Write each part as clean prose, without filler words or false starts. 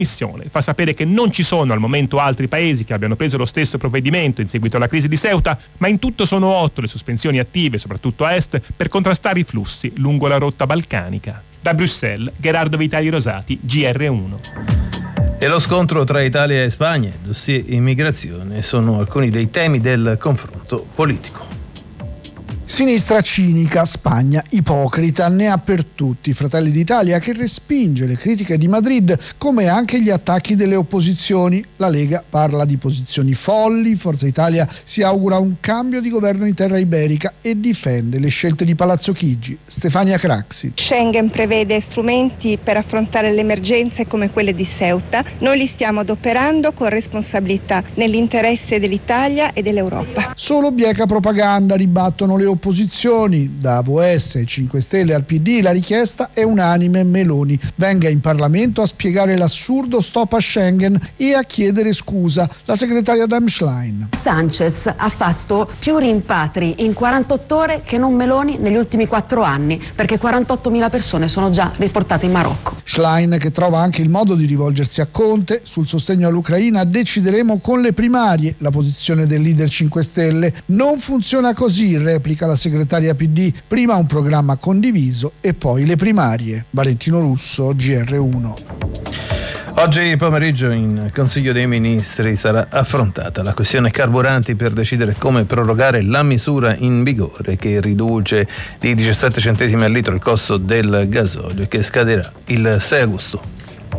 Commissione fa sapere che non ci sono al momento altri paesi che abbiano preso lo stesso provvedimento in seguito alla crisi di Ceuta, ma in tutto sono 8 le sospensioni attive, soprattutto a est, per contrastare i flussi lungo la rotta balcanica. Da Bruxelles, Gerardo Vitali Rosati, GR1. E lo scontro tra Italia e Spagna e dossier immigrazione sono alcuni dei temi del confronto politico. Sinistra cinica, Spagna ipocrita, ne ha per tutti. Fratelli d'Italia che respinge le critiche di Madrid come anche gli attacchi delle opposizioni. La Lega parla di posizioni folli, Forza Italia si augura un cambio di governo in terra iberica e difende le scelte di Palazzo Chigi. Stefania Craxi. Schengen prevede strumenti per affrontare le emergenze come quelle di Ceuta. Noi li stiamo adoperando con responsabilità nell'interesse dell'Italia e dell'Europa. Solo bieca propaganda, ribattono le opposizioni. Da AVS ai 5 Stelle al PD la richiesta è unanime: Meloni venga in Parlamento a spiegare l'assurdo stop a Schengen e a chiedere scusa. La segretaria Schlein. Sanchez ha fatto più rimpatri in 48 ore che non Meloni negli ultimi 4 anni, perché 48.000 persone sono già riportate in Marocco. Schlein che trova anche il modo di rivolgersi a Conte. Sul sostegno all'Ucraina decideremo con le primarie. La posizione del leader 5 Stelle non funziona così, replica la segretaria PD, prima un programma condiviso e poi le primarie. Valentino Russo, GR1. Oggi pomeriggio in Consiglio dei Ministri sarà affrontata la questione carburanti per decidere come prorogare la misura in vigore che riduce di 17 centesimi al litro il costo del gasolio, che scaderà il 6 agosto.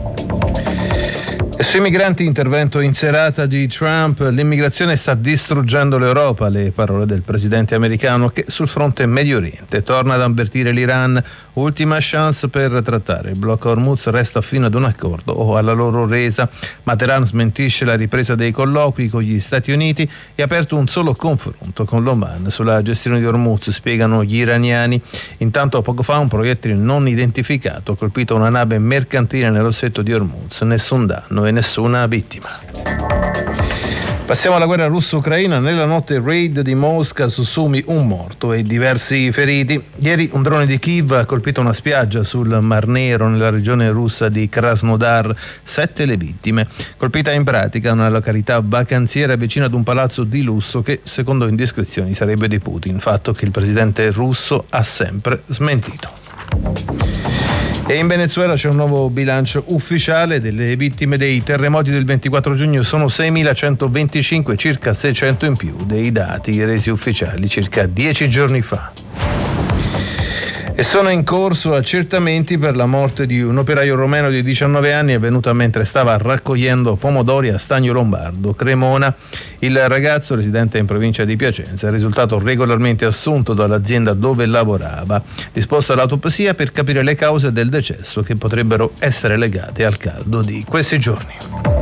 Sui migranti, intervento in serata di Trump. L'immigrazione sta distruggendo l'Europa, le parole del presidente americano, che sul fronte Medio Oriente torna ad avvertire l'Iran. Ultima chance per trattare il blocco Hormuz, resta fino ad un accordo o alla loro resa, ma Teheran smentisce la ripresa dei colloqui con gli Stati Uniti e ha aperto un solo confronto con l'Oman sulla gestione di Hormuz, spiegano gli iraniani. Intanto poco fa un proiettile non identificato ha colpito una nave mercantile nello stretto di Hormuz, nessun danno e nessuna vittima. Passiamo alla guerra russo-ucraina. Nella notte raid di Mosca su Sumi, un morto e diversi feriti. Ieri un drone di Kiev ha colpito una spiaggia sul Mar Nero nella regione russa di Krasnodar, 7 le vittime. Colpita in pratica una località vacanziera vicino ad un palazzo di lusso che, secondo indiscrezioni, sarebbe di Putin, fatto che il presidente russo ha sempre smentito. E in Venezuela c'è un nuovo bilancio ufficiale delle vittime dei terremoti del 24 giugno. Sono 6.125, circa 600 in più dei dati resi ufficiali circa 10 giorni fa. E sono in corso accertamenti per la morte di un operaio romeno di 19 anni avvenuta mentre stava raccogliendo pomodori a Stagno Lombardo, Cremona. Il ragazzo, residente in provincia di Piacenza, è risultato regolarmente assunto dall'azienda dove lavorava. Disposta l'autopsia per capire le cause del decesso, che potrebbero essere legate al caldo di questi giorni.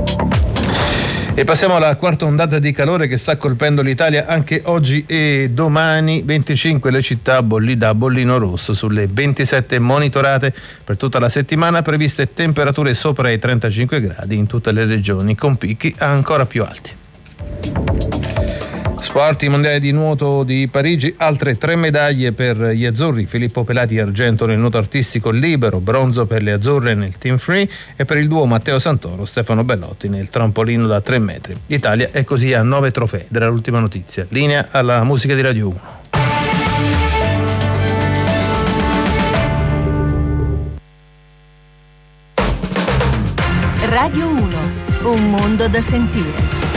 E passiamo alla quarta ondata di calore che sta colpendo l'Italia anche oggi e domani. 25 le città da bollino rosso sulle 27 monitorate per tutta la settimana, previste temperature sopra i 35 gradi in tutte le regioni, con picchi ancora più alti. Sport, i mondiali di nuoto di Parigi, altre 3 medaglie per gli azzurri: Filippo Pelati argento nel nuoto artistico libero, bronzo per le azzurre nel team free e per il duo Matteo Santoro Stefano Bellotti nel trampolino da 3 metri. L'Italia è così a 9 trofei. Era l'ultima notizia. Linea alla musica di Radio 1. Radio 1, un mondo da sentire.